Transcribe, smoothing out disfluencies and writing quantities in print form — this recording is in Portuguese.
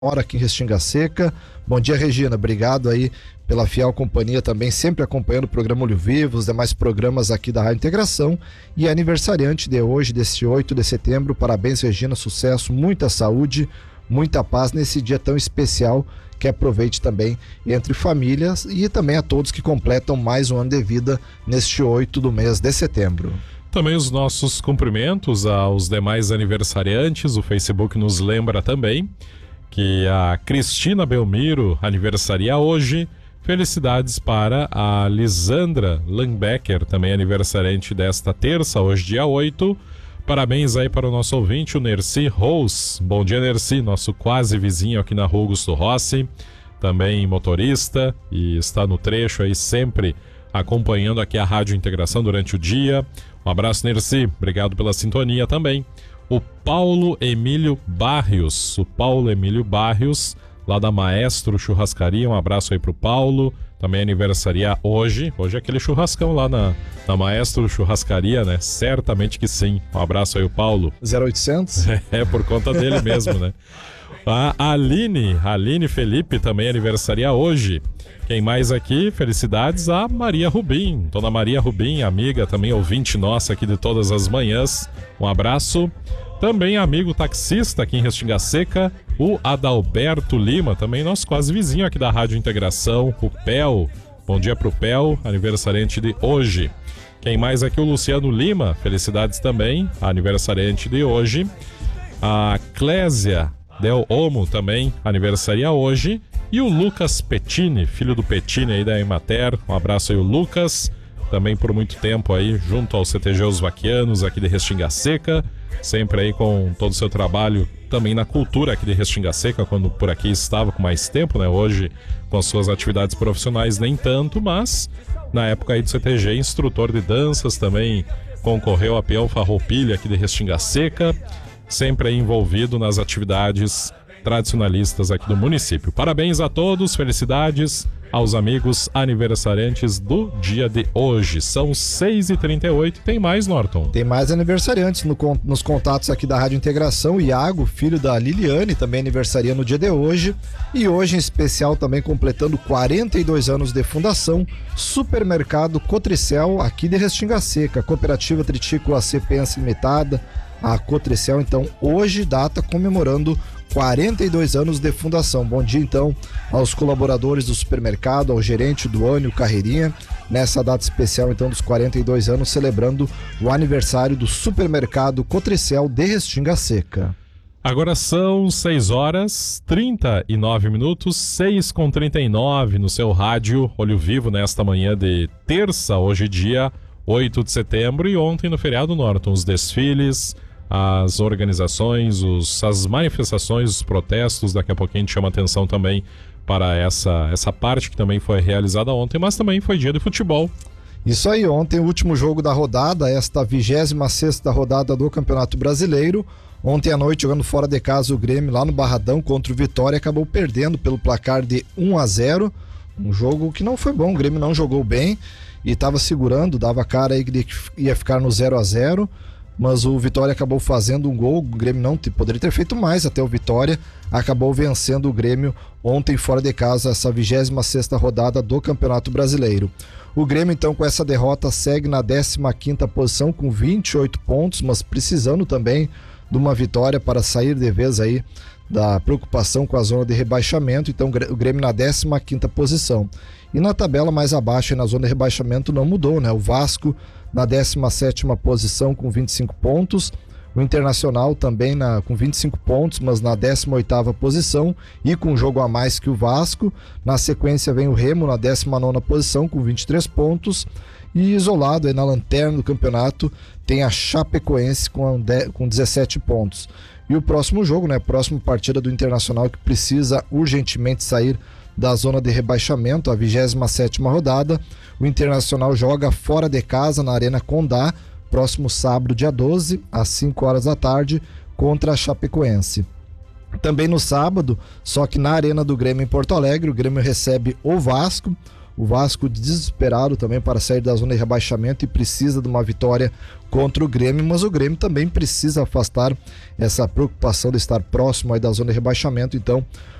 hora aqui em Restinga Seca. Bom dia, Regina, obrigado aí pela fiel companhia também, sempre acompanhando o programa Olho Vivo, os demais programas aqui da Rádio Integração. E aniversariante de hoje, desse 8 de setembro, parabéns, Regina, sucesso, muita saúde, muita paz nesse dia tão especial, que aproveite também entre famílias e também a todos que completam mais um ano de vida neste 8 do mês de setembro. Também os nossos cumprimentos aos demais aniversariantes. O Facebook nos lembra também que a Cristina Belmiro aniversaria hoje. Felicidades para a Lisandra Lambecker, também aniversariante desta terça, hoje dia 8. Parabéns aí para o nosso ouvinte, o Nerci Rose. Bom dia, Nerci, nosso quase vizinho aqui na Rua Augusto Rossi, também motorista e está no trecho aí sempre acompanhando aqui a Rádio Integração durante o dia. Um abraço, Nerci, obrigado pela sintonia também. O Paulo Emílio Barrios, lá da Maestro Churrascaria, um abraço aí pro Paulo, também aniversaria hoje é aquele churrascão lá na Maestro Churrascaria, né? Certamente que sim, um abraço aí o Paulo. 0800? É, por conta dele mesmo, né? A Aline Felipe também aniversaria hoje. Quem mais aqui? Felicidades a Maria Rubim, Dona Maria Rubim, amiga, também ouvinte nossa aqui de todas as manhãs, um abraço. Também amigo taxista aqui em Restinga Seca, o Adalberto Lima, também nosso quase vizinho aqui da Rádio Integração, o Pel. Bom dia pro Pel, aniversariante de hoje. Quem mais aqui? O Luciano Lima, felicidades também, aniversariante de hoje. A Clésia Del Omo também aniversaria hoje. E o Lucas Pettini, filho do Pettini aí da Emater, um abraço aí o Lucas, também por muito tempo aí junto ao CTG Os Vaquianos aqui de Restinga Seca, sempre aí com todo o seu trabalho também na cultura aqui de Restinga Seca, quando por aqui estava com mais tempo, né? Hoje com as suas atividades profissionais nem tanto, mas na época aí do CTG, instrutor de danças, também concorreu a peão farroupilha aqui de Restinga Seca, sempre aí envolvido nas atividades tradicionalistas aqui do município. Parabéns a todos, felicidades aos amigos aniversariantes do dia de hoje. São 6h38, tem mais, Norton? Tem mais aniversariantes nos contatos aqui da Rádio Integração. O Iago, filho da Liliane, também aniversaria no dia de hoje. E hoje em especial também completando 42 anos de fundação, Supermercado Cotricel aqui de Restinga Seca, Cooperativa Tritícola Cepense Limitada, a Cotricel, então hoje data comemorando 42 anos de fundação. Bom dia então aos colaboradores do supermercado, ao gerente do Anio Carreirinha, nessa data especial então dos 42 anos, celebrando o aniversário do Supermercado Cotricel de Restinga Seca. Agora são 6h39, 6h39 no seu rádio Olho Vivo nesta manhã de terça, hoje dia 8 de setembro, e ontem no feriado Norton, os desfiles, as organizações, as manifestações, os protestos. Daqui a pouquinho a gente chama atenção também para essa parte que também foi realizada ontem, mas também foi dia de futebol. Isso aí, ontem o último jogo da rodada, esta 26ª rodada do Campeonato Brasileiro. Ontem à noite, jogando fora de casa, o Grêmio lá no Barradão contra o Vitória acabou perdendo pelo placar de 1-0, um jogo que não foi bom, o Grêmio não jogou bem e estava segurando, dava cara aí que ia ficar no 0-0, mas o Vitória acabou fazendo um gol. O Grêmio não poderia ter feito mais, até o Vitória acabou vencendo o Grêmio ontem fora de casa, essa 26ª rodada do Campeonato Brasileiro. O Grêmio então com essa derrota segue na 15ª posição com 28 pontos, mas precisando também de uma vitória para sair de vez aí da preocupação com a zona de rebaixamento. Então o Grêmio na 15ª posição. E na tabela mais abaixo, na zona de rebaixamento, não mudou, né? O Vasco na 17ª posição com 25 pontos, o Internacional também com 25 pontos, mas na 18ª posição e com um jogo a mais que o Vasco. Na sequência vem o Remo na 19ª posição com 23 pontos, e isolado aí na lanterna do campeonato tem a Chapecoense com 17 pontos. E o próximo jogo, né? Próxima partida do Internacional, que precisa urgentemente sair da zona de rebaixamento, a 27ª rodada. O Internacional joga fora de casa na Arena Condá, próximo sábado, dia 12, às 5 horas da tarde, contra a Chapecoense. Também no sábado, só que na Arena do Grêmio em Porto Alegre, o Grêmio recebe o Vasco. O Vasco desesperado também para sair da zona de rebaixamento e precisa de uma vitória contra o Grêmio, mas o Grêmio também precisa afastar essa preocupação de estar próximo aí da zona de rebaixamento. Então